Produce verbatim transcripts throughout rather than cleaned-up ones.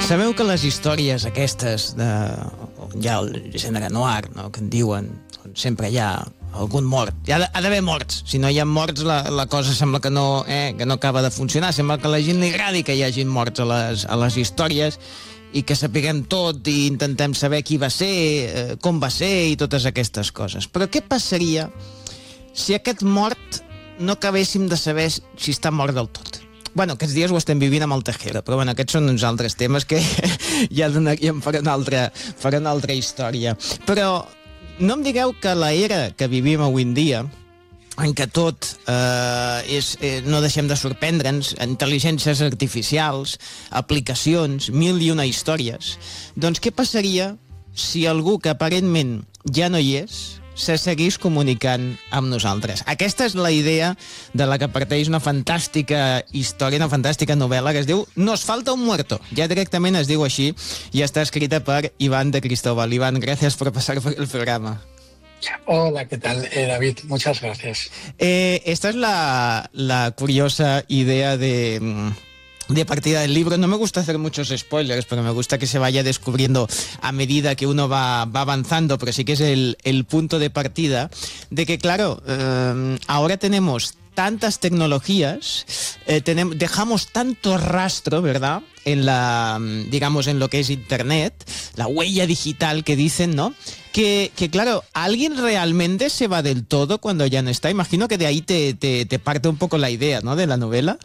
Sabeu que les històries aquestes de... ja el gènere noir, no?, que en diuen, on sempre hi ha algun mort. Hi ha d'haver morts. Si no hi ha morts, la, la cosa sembla que no, eh, que no acaba de funcionar. Sembla que a la gent li agradi que hi hagin morts a les, a les històries i que sapiguem tot i intentem saber qui va ser, eh, com va ser i totes aquestes coses. Però què passaria si aquest mort no acabéssim de saber si està mort del tot? Bueno, aquests dies ho estem vivint amb el Tejero, però bueno, aquests són uns altres temes que ja donaríem per una altra, per una altra història. Però no em digueu que l'era que vivim avui en dia, en què tot eh, és, eh, no deixem de sorprendre'ns, intel·ligències artificials, aplicacions, mil i una històries, doncs què passaria si algú que aparentment ja no hi és se seguís comunicant amb nosaltres? Aquesta és la idea de la que parteix una fantàstica història, una fantàstica novel·la que es diu Nos falta un muerto. Ja directament es diu així i està escrita per Iván de Cristóbal. Iván, gracias por pasar por el programa. Hola, ¿qué tal, eh, David? Muchas gracias. Eh, esta es la, la curiosa idea de... de partida del libro. No me gusta hacer muchos spoilers, pero me gusta que se vaya descubriendo a medida que uno va, va avanzando, pero sí que es el, el punto de partida de que, claro, eh, ahora tenemos tantas tecnologías, eh, tenemos, dejamos tanto rastro, ¿verdad?, en la, digamos, en lo que es Internet, la huella digital que dicen, ¿no?, que, que claro, ¿alguien realmente se va del todo cuando ya no está? Imagino que de ahí te, te, te parte un poco la idea, ¿no?, de la novela.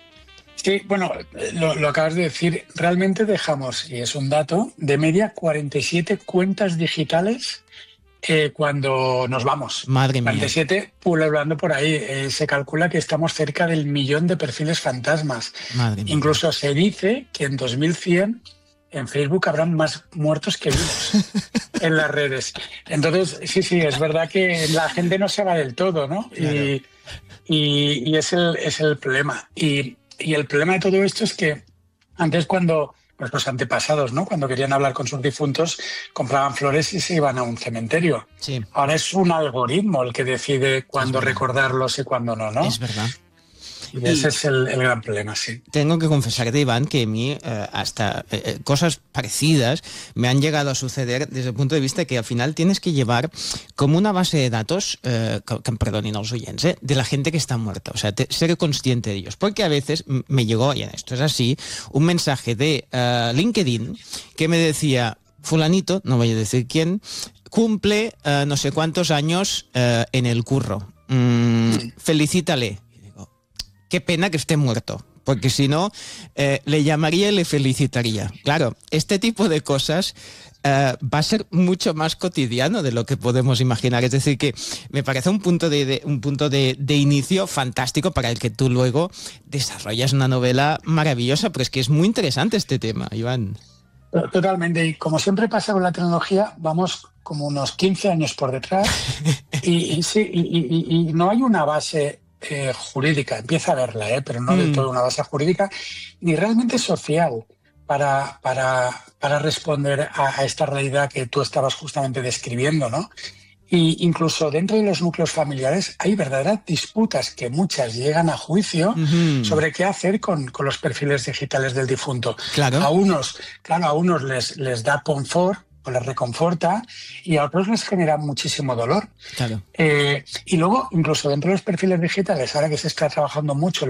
Sí, bueno, lo, lo acabas de decir, realmente dejamos, y es un dato, de media cuarenta y siete cuentas digitales eh, cuando nos vamos. Madre mía. cuarenta y siete pululando por ahí. Eh, se calcula que estamos cerca del millón de perfiles fantasmas. Madre mía. Incluso se dice que en dos mil cien en Facebook habrán más muertos que vivos en las redes. Entonces, sí, sí, es verdad que la gente no se va del todo, ¿no? Claro. Y, y, y es, el, es el problema. Y Y el problema de todo esto es que antes cuando pues los antepasados, ¿no?, cuando querían hablar con sus difuntos, compraban flores y se iban a un cementerio. Sí. Ahora es un algoritmo el que decide cuándo recordarlos y cuándo no, ¿no? Es verdad. Y ese y es el, el gran problema, sí. Tengo que confesarte, Iván, que a mí eh, hasta eh, cosas parecidas me han llegado a suceder desde el punto de vista que al final tienes que llevar como una base de datos, eh, que, que em perdonin els oients, eh, de la gente que está muerta. O sea, te, ser consciente de ellos. Porque a veces me llegó, y esto es así, un mensaje de uh, LinkedIn que me decía, fulanito, no voy a decir quién, cumple uh, no sé cuántos años uh, en el curro. Mm, sí. Felicítale. Qué pena que esté muerto, porque si no, eh, le llamaría y le felicitaría. Claro, este tipo de cosas eh, va a ser mucho más cotidiano de lo que podemos imaginar. Es decir, que me parece un punto de, de, un punto de, de inicio fantástico para el que tú luego desarrollas una novela maravillosa, pero es que es muy interesante este tema, Iván. Totalmente, y como siempre pasa con la tecnología, vamos como unos quince años por detrás y, y, sí, y, y, y no hay una base Eh, jurídica, empieza a verla, eh, pero no mm. del todo una base jurídica, ni realmente social para, para, para responder a, a esta realidad que tú estabas justamente describiendo, ¿no? Y incluso dentro de los núcleos familiares hay verdaderas disputas que muchas llegan a juicio mm-hmm. sobre qué hacer con, con los perfiles digitales del difunto. Claro. A unos, claro, a unos les, les da confort, o les reconforta, y a otros les genera muchísimo dolor. Claro. Eh, y luego, incluso dentro de los perfiles digitales, ahora que se está trabajando mucho